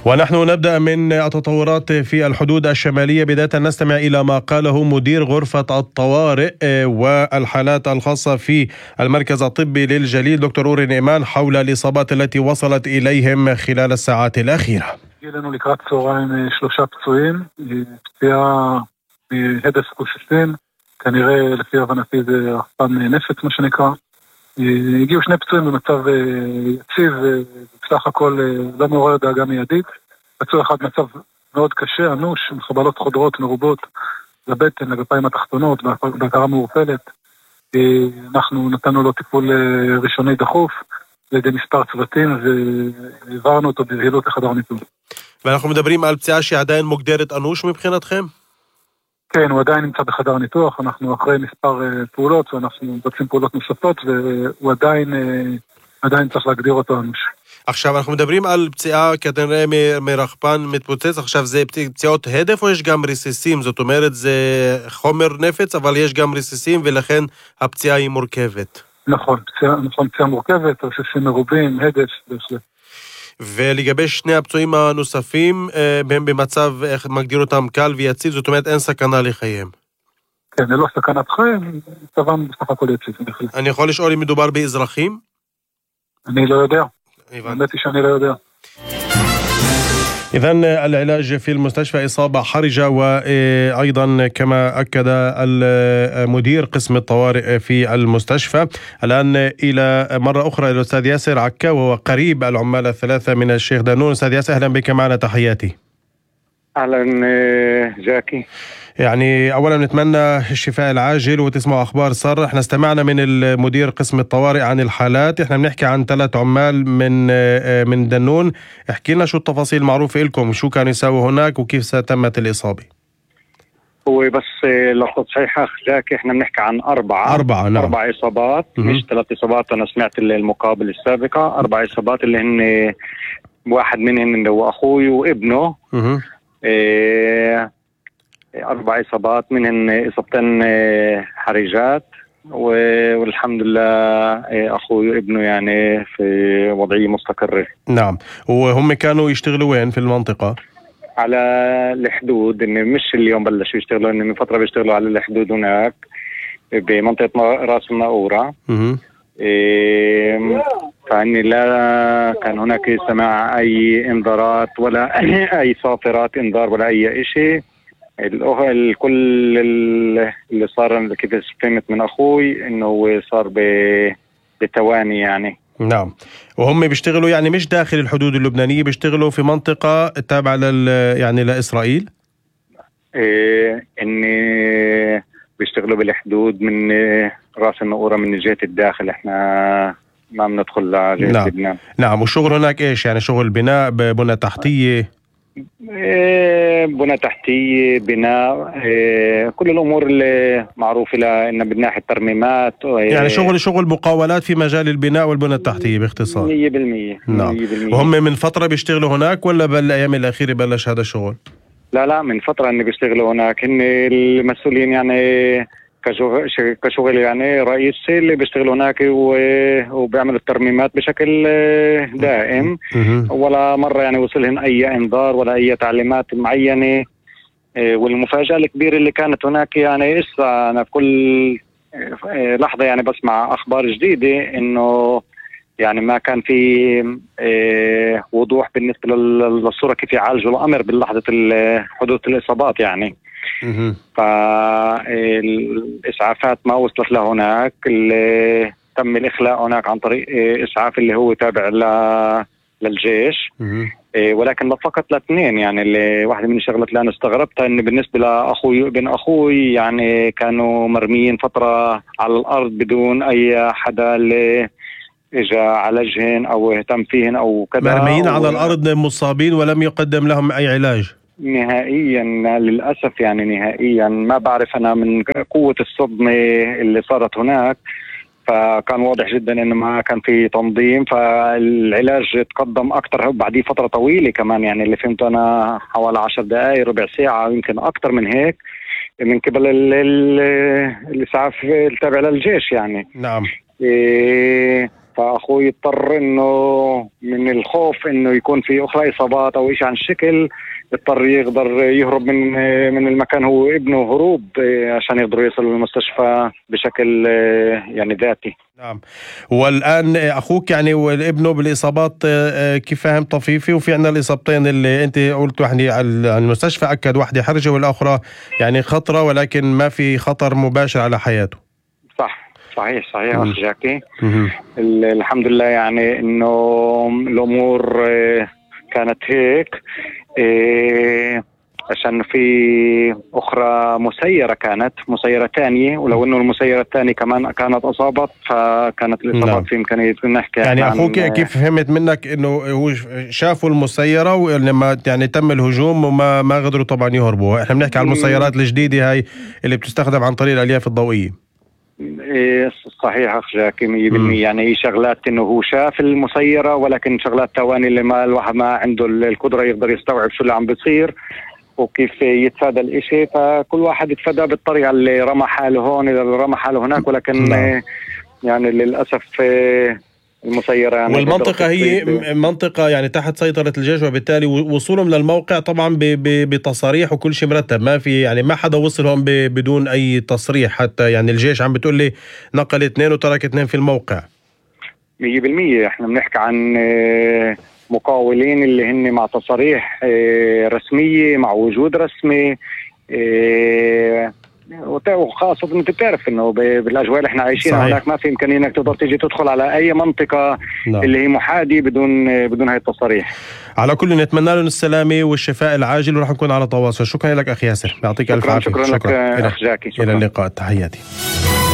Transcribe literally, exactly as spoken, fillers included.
ونحن نبدأ من التطورات في الحدود الشمالية. بداية نستمع إلى ما قاله مدير غرفة الطوارئ والحالات الخاصة في المركز الطبي للجليل دكتور أورين إيمان حول الإصابات التي وصلت إليهم خلال الساعات الأخيرة. לנו לקראת צהריים שלושה פצועים, פציעה מהדף קוסיסטין, כנראה לפי הבנתי זה רחפן נפץ מה שנקרא. הגיעו שני פצועים במצב יציב, בסך הכל לא מעורר דאגה מיידית. פצוע אחד מצב מאוד קשה, אנוש, עם חבלות חודרות מרובות לבטן, לגפיים התחתונות, בהכרה מעורפלת. אנחנו נתנו לו טיפול ראשוני דחוף לידי מספר צוותים והעברנו אותו בזהירות לחדר ניתוח. ואנחנו מדברים על פציעה שעדיין מוגדרת אנוש מבחינתכם? כן, הוא עדיין נמצא בחדר ניתוח, אנחנו אחרי מספר פעולות ואנחנו מבצעים פעולות נוספות והוא עדיין, עדיין צריך להגדיר אותו אנוש. עכשיו אנחנו מדברים על פציעה כנראה מרחפן מתפוצץ, עכשיו זה פציעות הדף או יש גם רסיסים? זאת אומרת זה חומר נפץ אבל יש גם רסיסים ולכן הפציעה היא מורכבת. נכון, פציעה, נכון, פציעה מורכבת, רסיסים מרובים, הדף, בהחלט. ולגבי שני הפצועים הנוספים, הם במצב, איך מגדיר אותם, קל ויציב, זאת אומרת אין סכנה לחייהם. כן, זה לא סכנת חיים, מצבם בסך הכל יציב. אני יכול לשאול אם מדובר באזרחים? אני לא יודע. האמת היא שאני לא יודע. إذن العلاج في المستشفى إصابة حرجة، وأيضا كما أكد المدير قسم الطوارئ في المستشفى. الآن إلى مرة أخرى الأستاذ ياسر عكا وهو قريب العمال الثلاثة من الشيخ دانون. أستاذ ياسر أهلا بك معنا، تحياتي. أهلا جاكي. يعني أولا نتمنى الشفاء العاجل وتسمعوا أخبار سارة. احنا استمعنا من المدير قسم الطوارئ عن الحالات، احنا بنحكي عن ثلاث عمال من من دنون. احكي لنا شو التفاصيل المعروفة لكم، شو كانوا يساووا هناك وكيف تمت الإصابة. هو بس لو صحيحة جاكي احنا بنحكي عن أربعة أربعة نعم. أربع إصابات م- مش ثلاث إصابات. أنا سمعت المقابل السابقة أربع إصابات اللي هن واحد منهم اللي هو أخوي وابنه. م- إيه أربع إصابات منهن إصابتين حرجات والحمد لله أخوي وابنه يعني في وضعية مستقرة. نعم. وهم كانوا يشتغلوا وين في المنطقة؟ على الحدود، إن مش اليوم بلشوا يشتغلوا، إن من فترة بيشتغلوا على الحدود هناك بمنطقة راس الناقورة. إيه فإني لا كان هناك سماع أي إنذارات ولا أي صافرات إنذار ولا أي شيء. الكل اللي صار كده فهمت من أخوي إنه صار بتواني يعني. نعم. وهم بيشتغلوا يعني مش داخل الحدود اللبنانية، بيشتغلوا في منطقة تابعة لل يعني لإسرائيل. إيه إني بيشتغلوا بالحدود من راس الناقورة من جهة الداخل، إحنا ما بندخل لجهة نعم. لبنان. نعم. والشغل هناك إيش يعني؟ شغل بناء، بناء تحتية؟ إيه بناء تحتية، بناء، إيه كل الأمور اللي معروفة لنا من ناحية الترميمات. إيه يعني شغل شغل مقاولات في مجال البناء والبناء التحتية باختصار. مية بالمية. نعم. وهم من فترة بيشتغلوا هناك ولا بالأيام الأخيرة بلش هذا الشغل؟ لا لا من فترة إني بيشتغلوا هناك، هن المسؤولين يعني كشغل كشغل يعني رئيسي اللي بيشتغلوا هناك وبيعملوا الترميمات بشكل دائم. ولا مرة يعني وصلهم أي إنذار ولا أي تعليمات معينة. والمفاجأة الكبيرة اللي كانت هناك يعني إسا أنا في كل لحظة يعني بسمع أخبار جديدة إنه يعني ما كان في وضوح بالنسبة للصورة كيف يعالجوا الأمر باللحظة حدوث الإصابات يعني. فالإسعافات ما وصلت لهناك، اللي تم الإخلاء هناك عن طريق إسعاف اللي هو تابع للجيش. ولكن فقط لاثنين يعني، اللي واحدة من الشغلات اللي أنا استغربتها إن بالنسبة لأخوي وابن أخوي يعني كانوا مرميين فترة على الأرض بدون أي حدا اللي إجا عالجهن أو اهتم فيهن أو كذا. مرميين على الأرض مصابين ولم يقدم لهم أي علاج نهائيا للأسف يعني نهائيا. ما بعرف أنا من قوة الصدمة اللي صارت هناك، فكان واضح جدا إنه ما كان في تنظيم، فالعلاج تقدم أكتر بعديه فترة طويلة كمان يعني. اللي فهمت أنا حوالي عشر دقائق ربع ساعة يمكن أكتر من هيك من قبل الإسعاف التابع للجيش يعني. نعم. إيه فأخوي اضطر إنه من الخوف إنه يكون في أخرى إصابات أو إشي عن الشكل، اضطر يقدر يهرب من من المكان هو ابنه هروب عشان يقدروا يصلوا للمستشفى بشكل يعني ذاتي. نعم. والآن أخوك يعني وابنه بالإصابات كيف فهم طفيفي، وفي عنا الإصابتين اللي أنت قلت يعني على المستشفى أكد واحدة حرجة والأخرى يعني خطرة ولكن ما في خطر مباشر على حياته. صح صحيح صحيح أخ جاكي. الحمد لله يعني إنه الأمور كانت هيك إيه عشان في أخرى مسيرة كانت مسيرة تانية، ولو إنه المسيرة الثانية كمان كانت أصابت فكانت الإصابات نعم. في إمكانية نحكي يعني أخوك كيف فهمت منك إنه هو شافوا المسيرة ولما يعني تم الهجوم وما ما قدروا طبعا يهربوا. إحنا بنحكي على المسيرات الجديدة هاي اللي بتستخدم عن طريق الألياف الضوئية. إيه صحيح أخ جاكي مية بالمية. يعني هي شغلات إنه هو شاف المسيرة، ولكن شغلات ثواني اللي ما الواحد ما عنده القدرة يقدر يستوعب شو اللي عم بيصير وكيف يتفادى الإشي، فكل واحد يتفادى بالطريقة اللي رمى حاله هون اللي رمى حاله هناك، ولكن نعم. يعني للأسف المسيرة يعني والمنطقة هي منطقة يعني تحت سيطرة الجيش، وبالتالي وصولهم للموقع طبعا بتصاريح وكل شيء مرتب، ما في يعني ما حدا وصل هون بدون أي تصريح. حتى يعني الجيش عم بتقول لي نقل اثنين وترك اثنين في الموقع. مية بالمية. احنا بنحكي عن مقاولين اللي هن مع تصاريح رسمية مع وجود رسمي، وخاصة انت بتعرف انه بالاجواء اللي احنا عايشينها هناك ما في امكانيه انك تقدر تيجي تدخل على اي منطقه لا. اللي هي محادي بدون بدون هاي التصاريح. على كل نتمنى لهم السلامه والشفاء العاجل ورح نكون على تواصل. شكرا لك اخي ياسر، يعطيك الف عافيه. شكرا, شكرا لك اخ جاكي. الى اللقاء، تحياتي.